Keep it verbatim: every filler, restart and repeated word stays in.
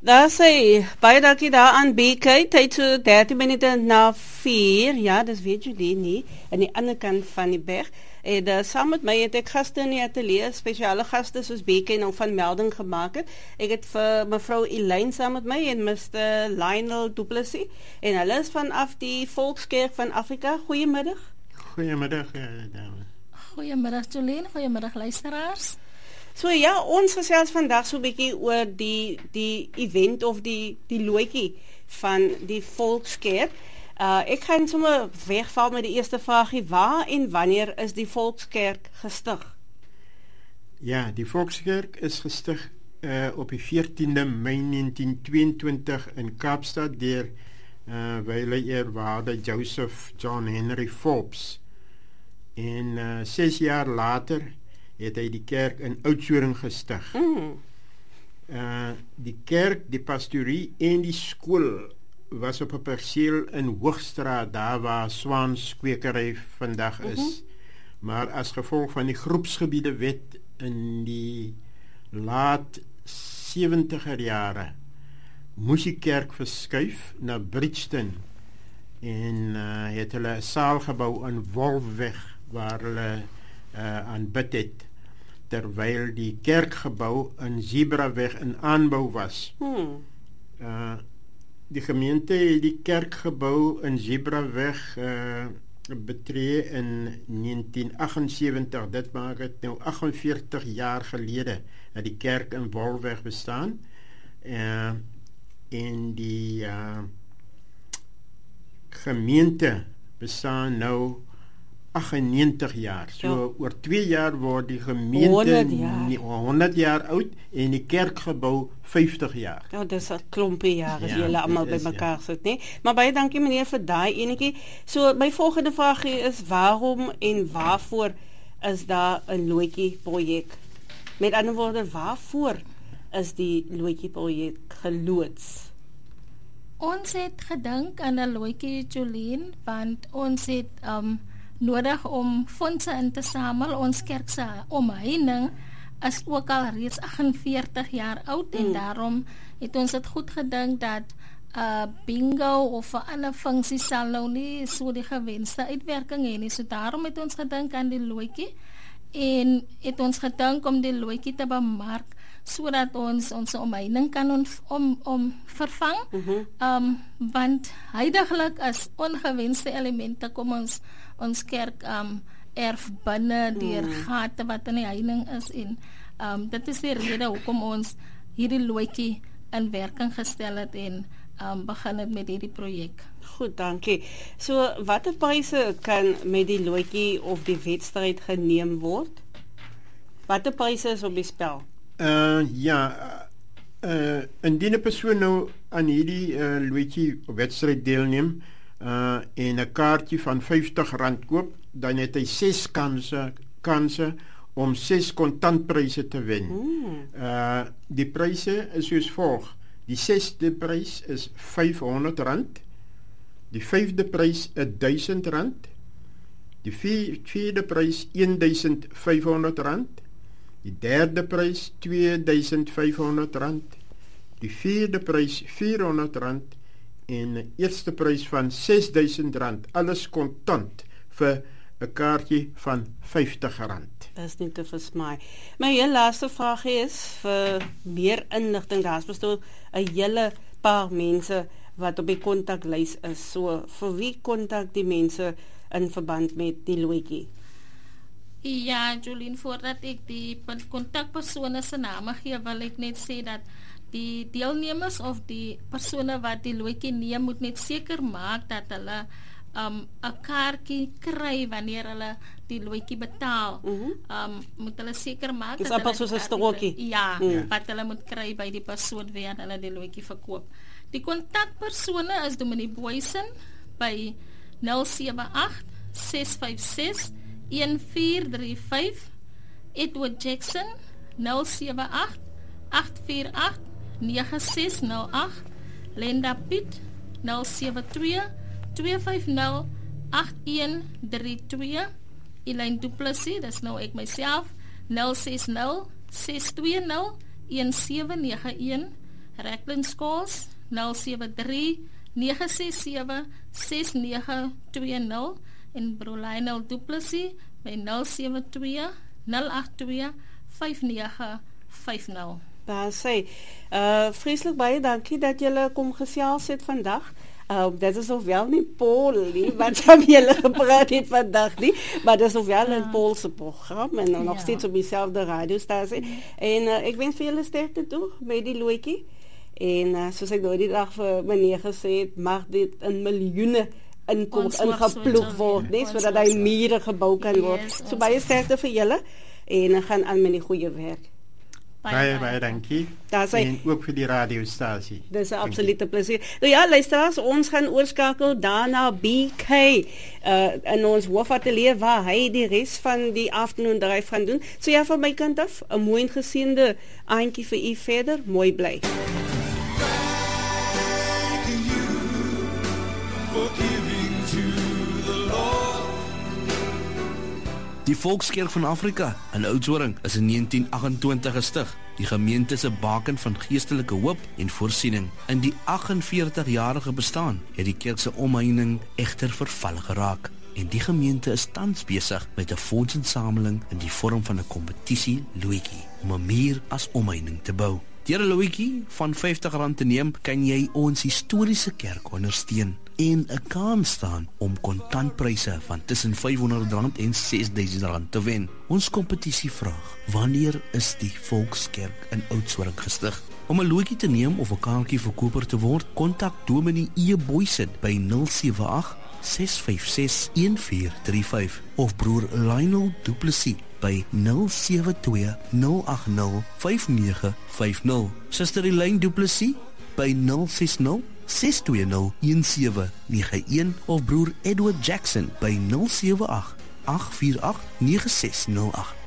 Daar sê, baie dankie daar aan B K, tyd so dertien minute na vier, ja, dis weet jullie nie, aan die ander kant van die berg. En uh, saam met my het ek gaste in die atelier, spesiale gaste soos B K nou van melding gemaak het. Ek het vir mevrou Elaine saam met my en mister Lionel Du Plessis, en hulle is vanaf die Volkskerk van Afrika. Goeiemiddag. Goeiemiddag, dames. Goeiemiddag Jolien, goeiemiddag luisteraars. So ja, ons gesels vandag so 'n bietjie oor die die event of die die loetjie van die Volkskerk. Uh, ek gaan sommer wegval met die eerste vraagie, waar en wanneer is die Volkskerk gestig? Ja, die Volkskerk is gestig uh, op die veertiende Mei negentien tweeëntwintig in Kaapstad deur uh, wyle eerwaarde Joseph John Henry Forbes. En uh, ses jaar later het hy die kerk in Oudtshoorn gestig. Mm. Uh, die kerk, die pastorie en die skool was op 'n perseel in Hoogstraat, daar waar Swans kwekery vandag is. Mm-hmm. Maar as gevolg van die groepsgebiede wet in die laat sewentiger jare moes die kerk verskuif na Bridgeton en uh, het hulle 'n saal gebou in Wolfweg waar hulle uh, aanbid het, terwyl die kerkgebou in Zebraweg in aanbou was. Hmm. Uh, die gemeente het die kerkgebou in Zebraweg uh, betree in negentien aggensewentig. Dit maak dit nou aggenveertig jaar gelede dat die kerk in Wolfweg bestaan. Uh, en die uh, gemeente bestaan nou aggennegentig jaar. So ja. Oor twee jaar word die gemeente honderd jaar. honderd jaar oud en die kerkgebou vyftig jaar. Ja, dis 'n klompie jare as Ja, julle almal dit is, bymekaar sit, nee. Maar baie dankie meneer vir daai enetjie. So my volgende vraag is, waarom en waarvoor is daar 'n loetjie projek? Met ander woorde, waarvoor is die loetjie projek geloods? Ons het gedink aan 'n loetjie Jolien, want ons het um, nodig om fondse in te samel. Ons kerk se omheining is ook al reeds aggenveertig jaar oud en mm. daarom het ons dit goed gedink dat uh, bingo of 'n ander funksie sal nou nie so die gewenste uitwerking hê nie. So daarom het ons gedink aan die loetjie en het ons gedink om die loetjie te bemark sodat ons ons omheining kan on, om, om vervang. Mm-hmm. Um, want huidiglik is ongewenste elemente kom ons ons kerk um, erf binne deur mm. gate wat in die heining is en um, dit is die rede hoekom ons hierdie loetjie in werking gestel het en um, begin het met hierdie projek. Goed, dankie. So watter pryse kan met die loetjie of die wedstryd geneem word? Watter pryse is op die spel? Uh, ja, uh, indien 'n persoon nou aan hierdie uh, loetjie wedstryd deelneem uh, en 'n kaartjie van vyftig rand koop, dan het hy ses kanse kanse om ses kontantpryse te wen. Mm. Uh, die pryse is soos volg. Die sesde prys is vyfhonderd rand. Die vyfde prys is duisend rand. Die vier, vierde prys duisend vyfhonderd rand. Die derde prys twee duisend vyfhonderd rand. Die vierde prys vierhonderd rand en die eerste prys van ses duisend rand. Alles kontant vir 'n kaartjie van vyftig rand. Dit is nie te versmaai. My heel laaste vraag is vir meer inligting. Daar's bestou 'n hele paar mense wat op die kontaklys is. So vir wie kontak die mense in verband met die loetjie? Ja, Jolien, voordat ek die kontakpersone se name gee, wil ek net sê dat die deelnemers of die persone wat die loetjie neem, moet net seker maak dat hulle um, 'n kaartjie kry wanneer hulle die loetjie betaal. Mm-hmm. um, moet hulle seker maak Dis dat amper soos 'n stokkie. Ja, Mm. wat hulle moet kry by die persoon wie aan hulle die loetjie verkoop. Die kontakpersone is Dominee Boysen by nul sewe agt ses vyf ses een vier drie vyf, Edward Jackson nul sewe agt agt vier agt nege ses nul agt, Linda Piet nul sewe twee twee vyf nul agt een drie twee, Elaine Du Plessis, dis nou ek myself, nul ses nul ses twee nul een sewe nege een, Raglan Scholes nul sewe drie nege ses sewe ses nege twee nul en broer Lionel Du Plessis by nul sewe twee nul agt twee vyf nege vyf nul. Daar sê, uh, vreeslik baie dankie dat julle kom gesels het vandag. Uh, dit is ofwel nie Paul nie, wat van julle gepraat het vandag nie, maar dit is ofwel een Poolse program en nog Ja. steeds op diezelfde radiostasie. En uh, ek wens vir julle sterkte toe met die loetjie. En uh, soos ek nou die dag vir meneer gesê het, mag dit in miljoene inkom, Ons mag ingeploeg so word, doen. net Ons sodat mag hy so. mure gebou kan word. Yes, So ons baie mag sterkte vir julle en uh, gaan aan met die goeie werk. Baie, baie dankie. Daar sê, En ook vir die radiostasie. dis 'n absolute plesier. Nou ja, luisteraars, ons gaan oorskakel daarna B K uh, in ons hoofatelier waar hy die res van die afternoon drive gaan doen. So ja, van my kant af, 'n mooi en gesiende aandjie vir u verder. Mooi bly. Die Volkskerk van Afrika in Oudtshoorn is in negentien agt-en-twintig gestig. Die gemeente se baken van geestelike hoop en voorsiening. In die agt-en-veertig-jarige bestaan het die kerk se omheining egter verval geraak. En die gemeente is tans besig met 'n fondsinsameling in die vorm van 'n kompetisie loetjie om 'n muur as omheining te bou. Deur 'n loetjie van vyftig rand te neem, kan jy ons historiese kerk ondersteun en 'n kans staan om kontantpryse van tussen vyfhonderd rand en ses duisend rand te wen. Ons kompetisie vraag: wanneer is die Volkskerk in Oudtshoorn gestig? Om 'n loetjie te neem of 'n kaartjie verkoper te word, kontak Dominee E. Boysen by nul sewe agt ses vyf ses een vier drie vyf of broer Lionel Du Plessis by nul sewe twee nul agt nul vyf nege vyf nul. Suster Elaine Du Plessis by nul ses nul ses twee nul een sewe nege een of broer Edward Jackson by nul sewe agt agt vier agt nege ses nul agt.